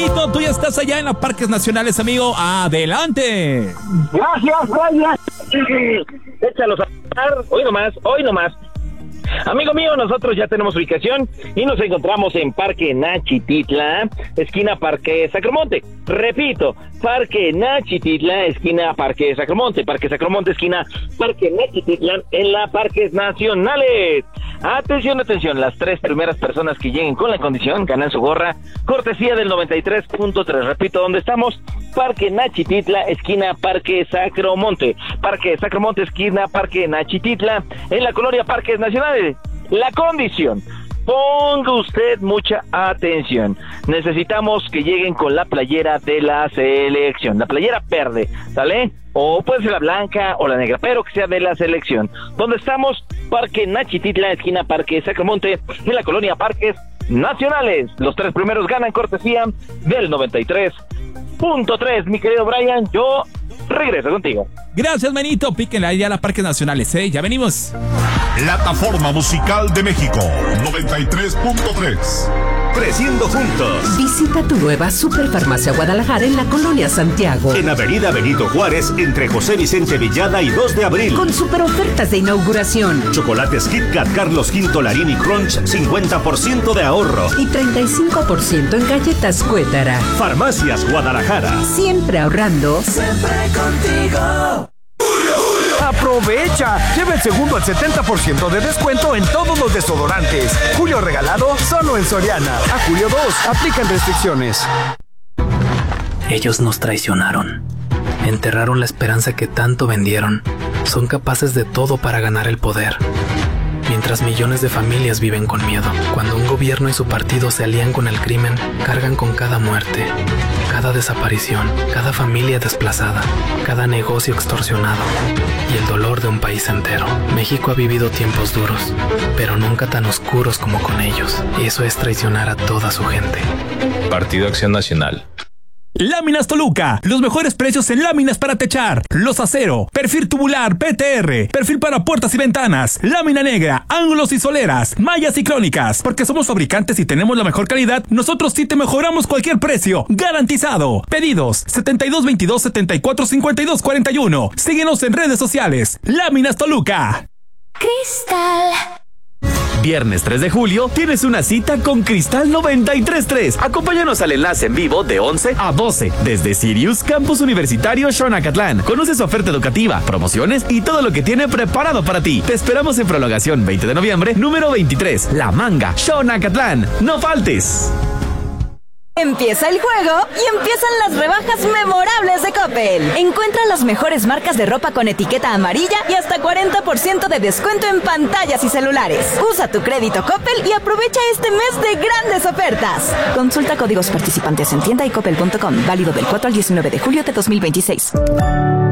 Benito, tú ya estás allá en los parques nacionales, amigo. Adelante. Gracias, Brian. Échalos a pasar. Hoy nomás. Amigo mío, nosotros ya tenemos ubicación y nos encontramos en Parque Nachititla, esquina Parque Sacromonte. Repito, Parque Nachititla, esquina Parque Sacromonte. Parque Sacromonte, esquina Parque Nachititla, en la Parques Nacionales. Atención, las 3 primeras personas que lleguen con la condición ganan su gorra, cortesía del 93.3. Repito, ¿dónde estamos? Parque Nachititla, esquina Parque Sacromonte. Parque Sacromonte, esquina Parque Nachititla, en la colonia Parques Nacionales. La condición, ponga usted mucha atención. Necesitamos que lleguen con la playera de la selección, la playera verde, ¿sale? O puede ser la blanca o la negra, pero que sea de la selección. ¿Dónde estamos? Parque Nachititla, esquina Parque Sacromonte, en la colonia Parques Nacionales. Los 3 primeros ganan cortesía del 93.3. Mi querido Brian, yo regreso contigo. Gracias, Benito. Píquenle ahí a las parques nacionales, ya venimos. Plataforma Musical de México 93.3. Creciendo juntos. Visita tu nueva Superfarmacia Guadalajara en la colonia Santiago. En Avenida Benito Juárez, entre José Vicente Villada y 2 de abril. Con super ofertas de inauguración. Chocolates Kit Kat Carlos V Larini Crunch, 50% de ahorro. Y 35% en galletas Cuétara. Farmacias Guadalajara. Siempre ahorrando. Siempre contigo. ¡Aprovecha! Lleva el segundo al 70% de descuento en todos los desodorantes. Julio regalado solo en Soriana. A julio 2, aplican restricciones. Ellos nos traicionaron. Enterraron la esperanza que tanto vendieron. Son capaces de todo para ganar el poder. Mientras millones de familias viven con miedo. Cuando un gobierno y su partido se alían con el crimen, cargan con cada muerte, cada desaparición, cada familia desplazada, cada negocio extorsionado y el dolor de un país entero. México ha vivido tiempos duros, pero nunca tan oscuros como con ellos. Eso es traicionar a toda su gente. Partido Acción Nacional. Láminas Toluca, los mejores precios en láminas para techar, los acero, perfil tubular, PTR, perfil para puertas y ventanas, lámina negra, ángulos y soleras, mallas y crónicas. Porque somos fabricantes y tenemos la mejor calidad, nosotros sí te mejoramos cualquier precio, garantizado. Pedidos 7222-745241. Síguenos en redes sociales. Láminas Toluca. Cristal. Viernes 3 de julio tienes una cita con Cristal 93.3. Acompáñanos al enlace en vivo de 11 a 12 desde Sirius Campus Universitario Xonacatlán. Conoce su oferta educativa, promociones y todo lo que tiene preparado para ti. Te esperamos en prolongación 20 de noviembre, número 23, La Manga, Xonacatlán. ¡No faltes! Empieza el juego y empiezan las rebajas memorables de Coppel. Encuentra las mejores marcas de ropa con etiqueta amarilla y hasta 40% de descuento en pantallas y celulares. Usa tu crédito Coppel y aprovecha este mes de grandes ofertas. Consulta códigos participantes en tienda y coppel.com. Válido del 4 al 19 de julio de 2026.